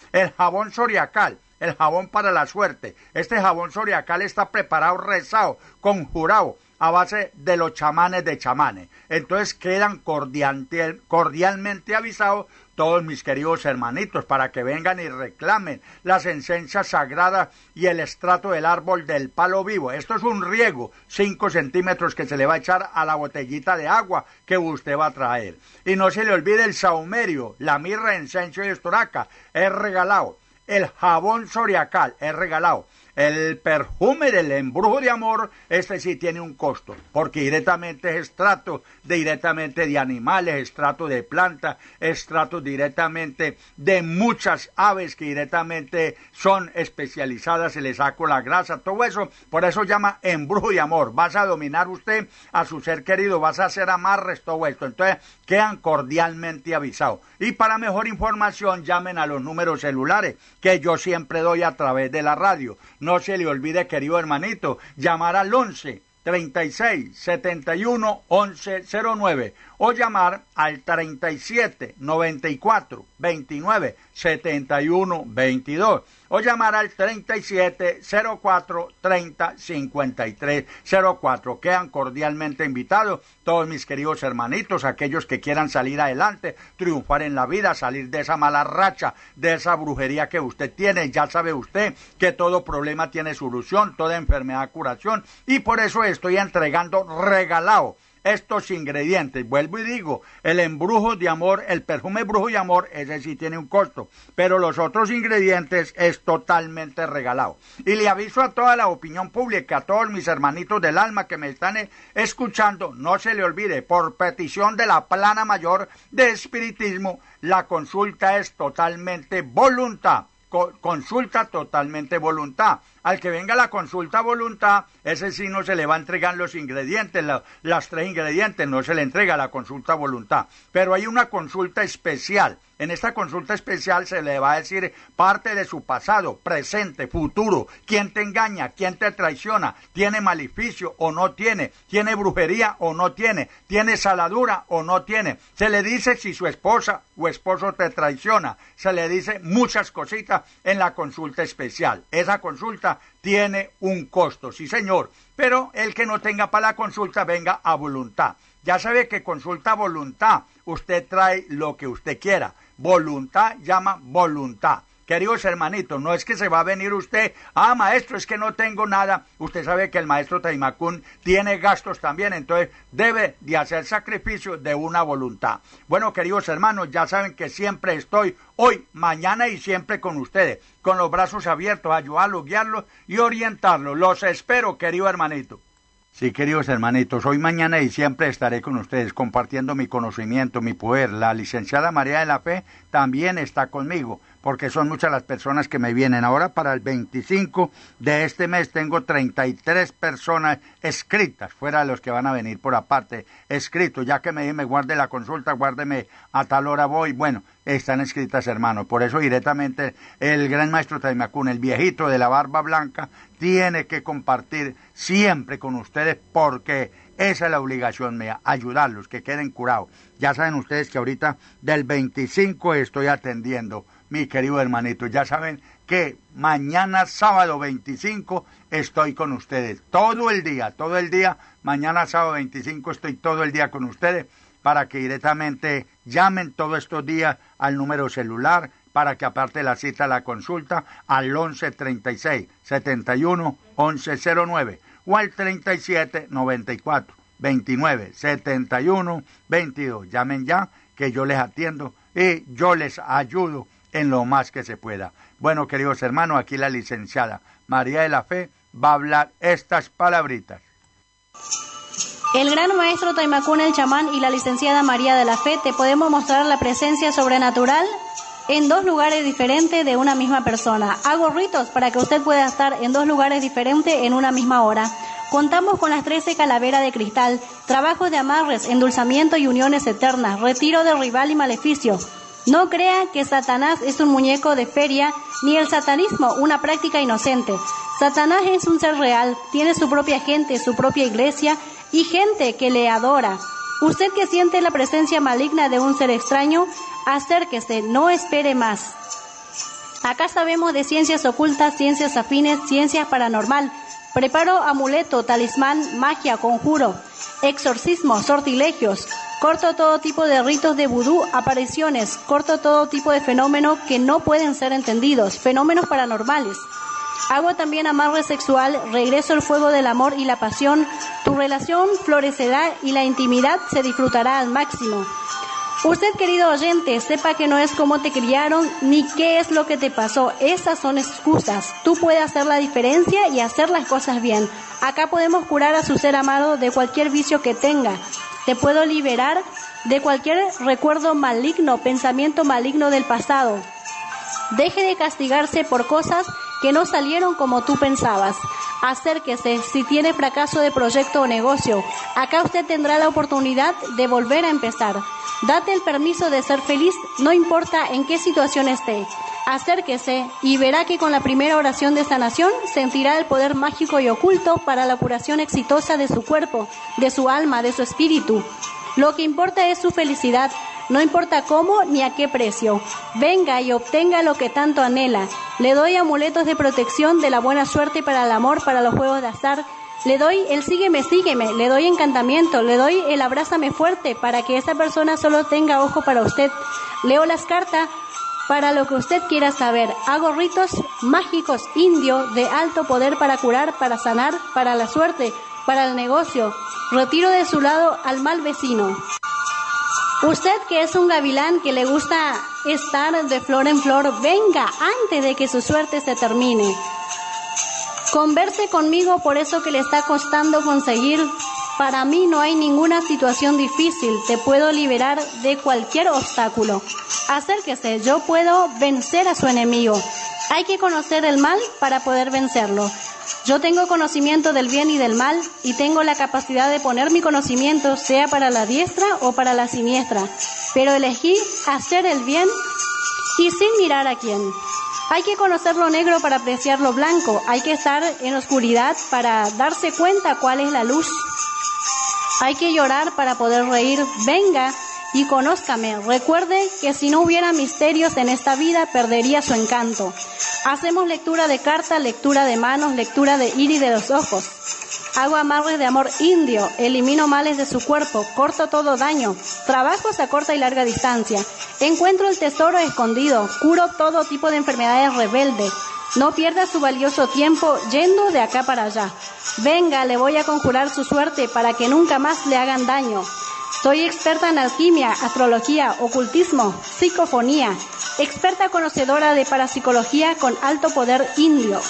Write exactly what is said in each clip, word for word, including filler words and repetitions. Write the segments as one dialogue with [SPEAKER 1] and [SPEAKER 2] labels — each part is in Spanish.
[SPEAKER 1] El jabón zodiacal, el jabón para la suerte. Este jabón zodiacal está preparado, rezado, conjurado a base de los chamanes de chamanes. Entonces quedan cordiante, cordialmente avisados todos mis queridos hermanitos para que vengan y reclamen las esencias sagradas y el extracto del árbol del palo vivo. Esto es un riego, cinco centímetros que se le va a echar a la botellita de agua que usted va a traer. Y no se le olvide el saumerio, la mirra, incienso y estoraca, es regalado. El jabón zodiacal es regalado. El perfume del embrujo de amor, este sí tiene un costo, porque directamente es extracto de, directamente de animales, extracto de plantas, extracto directamente de muchas aves que directamente son especializadas, se le saco la grasa, todo eso, por eso llama embrujo de amor. Vas a dominar usted a su ser querido, vas a hacer amarres, todo esto, entonces quedan cordialmente avisados. Y para mejor información llamen a los números celulares que yo siempre doy a través de la radio. No se le olvide, querido hermanito, llamar al once, treinta y seis, setenta y uno, once cero nueve o llamar al treinta y siete, noventa y cuatro, veintinueve, setenta y uno, veintidós o llamar al treinta y siete, cero cuatro, treinta, cincuenta y tres, cero cuatro. Quedan cordialmente invitados todos mis queridos hermanitos, aquellos que quieran salir adelante, triunfar en la vida, salir de esa mala racha, de esa brujería que usted tiene. Ya sabe usted que todo problema tiene solución, toda enfermedad curación, y por eso estoy entregando regalado estos ingredientes. Vuelvo y digo, el embrujo de amor, el perfume brujo de amor, ese sí tiene un costo, pero los otros ingredientes es totalmente regalado. Y le aviso a toda la opinión pública, a todos mis hermanitos del alma que me están escuchando, no se le olvide, por petición de la plana mayor de espiritismo, la consulta es totalmente voluntad. Consulta totalmente voluntad. Al que venga la consulta voluntad, ese sí no se le va a entregar los ingredientes, la, las tres ingredientes, no se le entrega la consulta voluntad. Pero hay una consulta especial. En esta consulta especial se le va a decir parte de su pasado, presente, futuro, quién te engaña, quién te traiciona, tiene maleficio o no tiene, tiene brujería o no tiene, tiene saladura o no tiene. Se le dice si su esposa o esposo te traiciona, se le dice muchas cositas en la consulta especial. Esa consulta tiene un costo, sí señor, pero el que no tenga para la consulta venga a voluntad. Ya sabe que consulta voluntad, usted trae lo que usted quiera. Voluntad llama voluntad. Queridos hermanitos, no es que se va a venir usted, ah, maestro, es que no tengo nada. Usted sabe que el maestro Taimacún tiene gastos también, entonces debe de hacer sacrificio de una voluntad. Bueno, queridos hermanos, ya saben que siempre estoy hoy, mañana y siempre con ustedes, con los brazos abiertos, ayudarlos, guiarlos y orientarlos. Los espero, querido hermanito. Sí, queridos hermanitos, hoy, mañana y siempre estaré con ustedes compartiendo mi conocimiento, mi poder. La licenciada María de la Fe también está conmigo, porque son muchas las personas que me vienen. Ahora para el veinticinco de este mes tengo treinta y tres personas escritas, fuera de los que van a venir por aparte, escritos. Ya que me dije, me guarde la consulta, guárdeme a tal hora voy. Bueno, están escritas, hermanos. Por eso directamente el gran maestro Taimacún, el viejito de la barba blanca, tiene que compartir siempre con ustedes, porque esa es la obligación mía, ayudarlos, que queden curados. Ya saben ustedes que ahorita del veinticinco estoy atendiendo, mi querido hermanito. Ya saben que mañana sábado veinticinco estoy con ustedes, todo el día, todo el día. Mañana sábado veinticinco estoy todo el día con ustedes, para que directamente llamen todos estos días al número celular, para que aparte la cita, la consulta, al once, treinta y seis, setenta y uno, once cero nueve o al treinta y siete, noventa y cuatro, veintinueve, setenta y uno, veintidós. Llamen ya, que yo les atiendo y yo les ayudo en lo más que se pueda. Bueno, queridos hermanos, aquí la licenciada María de la Fe va a hablar estas palabritas.
[SPEAKER 2] El gran maestro Taimacún el chamán y la licenciada María de la Fe te podemos mostrar la presencia sobrenatural en dos lugares diferentes de una misma persona. Hago ritos para que usted pueda estar en dos lugares diferentes en una misma hora. Contamos con las trece calaveras de cristal, trabajos de amarres, endulzamiento y uniones eternas, retiro de rival y maleficio. No crea que Satanás es un muñeco de feria, ni el satanismo una práctica inocente. Satanás es un ser real, tiene su propia gente, su propia iglesia y gente que le adora. Usted que siente la presencia maligna de un ser extraño, acérquese, no espere más. Acá sabemos de ciencias ocultas, ciencias afines, ciencias paranormal. Preparo amuleto, talismán, magia, conjuro, exorcismo, sortilegios. Corto todo tipo de ritos de vudú, apariciones. Corto todo tipo de fenómenos que no pueden ser entendidos, fenómenos paranormales. Hago también amarre sexual, regreso el fuego del amor y la pasión. Tu relación florecerá y la intimidad se disfrutará al máximo. Usted, querido oyente, sepa que no es cómo te criaron ni qué es lo que te pasó. Esas son excusas. Tú puedes hacer la diferencia y hacer las cosas bien. Acá podemos curar a su ser amado de cualquier vicio que tenga. Te puedo liberar de cualquier recuerdo maligno, pensamiento maligno del pasado. Deje de castigarse por cosas que no salieron como tú pensabas. Acérquese si tiene fracaso de proyecto o negocio. Acá usted tendrá la oportunidad de volver a empezar. Date el permiso de ser feliz, no importa en qué situación esté. Acérquese y verá que con la primera oración de sanación sentirá el poder mágico y oculto para la curación exitosa de su cuerpo, de su alma, de su espíritu. Lo que importa es su felicidad, no importa cómo ni a qué precio. Venga y obtenga lo que tanto anhela. Le doy amuletos de protección de la buena suerte para el amor, para los juegos de azar. Le doy el sígueme, sígueme, le doy encantamiento, le doy el abrázame fuerte para que esa persona solo tenga ojo para usted. Leo las cartas para lo que usted quiera saber. Hago ritos mágicos indios de alto poder para curar, para sanar, para la suerte, para el negocio. Retiro de su lado al mal vecino. Usted que es un gavilán que le gusta estar de flor en flor, venga antes de que su suerte se termine. Converse conmigo por eso que le está costando conseguir. Para mí no hay ninguna situación difícil, te puedo liberar de cualquier obstáculo. Acérquese, yo puedo vencer a su enemigo. Hay que conocer el mal para poder vencerlo. Yo tengo conocimiento del bien y del mal y tengo la capacidad de poner mi conocimiento sea para la diestra o para la siniestra, pero elegí hacer el bien y sin mirar a quién. Hay que conocer lo negro para apreciar lo blanco. Hay que estar en oscuridad para darse cuenta cuál es la luz. Hay que llorar para poder reír. Venga y conózcame. Recuerde que si no hubiera misterios en esta vida, perdería su encanto. Hacemos lectura de cartas, lectura de manos, lectura de iris de los ojos. Hago amarres de amor indio, elimino males de su cuerpo, corto todo daño, trabajos a corta y larga distancia, encuentro el tesoro escondido, curo todo tipo de enfermedades rebeldes, no pierda su valioso tiempo yendo de acá para allá. Venga, le voy a conjurar su suerte para que nunca más le hagan daño. Soy experta en alquimia, astrología, ocultismo, psicofonía, experta conocedora de parapsicología con alto poder indio.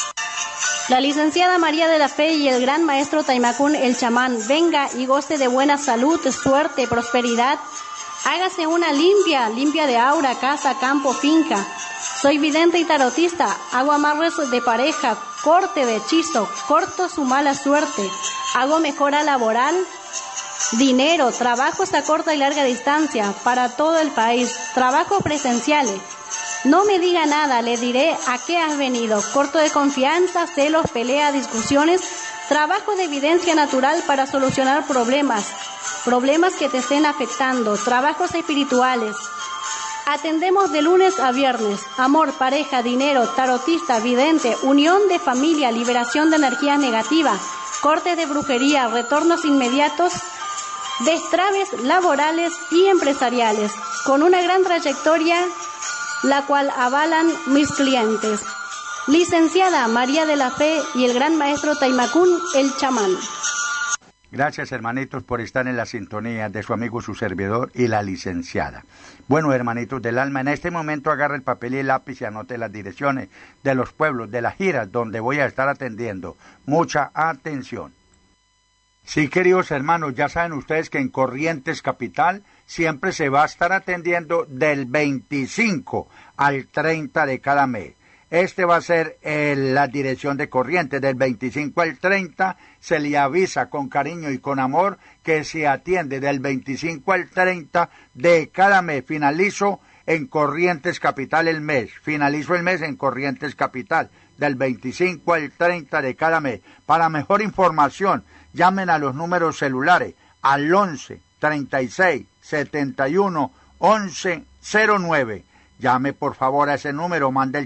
[SPEAKER 2] La licenciada María de la Fe y el gran maestro Taimacún el chamán, venga y goce de buena salud, suerte, prosperidad. Hágase una limpia, limpia de aura, casa, campo, finca. Soy vidente y tarotista, hago amarres de pareja, corte de hechizo, corto su mala suerte. Hago mejora laboral, dinero, trabajos a corta y larga distancia para todo el país, trabajos presenciales. No me diga nada, le diré a qué has venido. Corto de confianza, celos, pelea, discusiones, trabajo de evidencia natural para solucionar problemas, problemas que te estén afectando, trabajos espirituales. Atendemos de lunes a viernes, amor, pareja, dinero, tarotista, vidente, unión de familia, liberación de energías negativas, cortes de brujería, retornos inmediatos, destraves laborales y empresariales, con una gran trayectoria, la cual avalan mis clientes. Licenciada María de la Fe y el gran maestro Taimacún el chamán.
[SPEAKER 1] Gracias, hermanitos, por estar en la sintonía de su amigo, su servidor y la licenciada. Bueno, hermanitos del alma, en este momento agarre el papel y el lápiz y anote las direcciones de los pueblos, de las giras donde voy a estar atendiendo. Mucha atención. Sí, queridos hermanos, ya saben ustedes que en Corrientes Capital siempre se va a estar atendiendo del veinticinco al treinta de cada mes. Este va a ser eh, la dirección de Corrientes. Del veinticinco al treinta se le avisa con cariño y con amor que se atiende del veinticinco al treinta de cada mes. Finalizo en Corrientes Capital el mes. Finalizo el mes en Corrientes Capital del veinticinco al treinta de cada mes. Para mejor información, llamen a los números celulares al once, treinta y seis, setenta y uno, once, cero nueve. llame por favor a ese número, mande el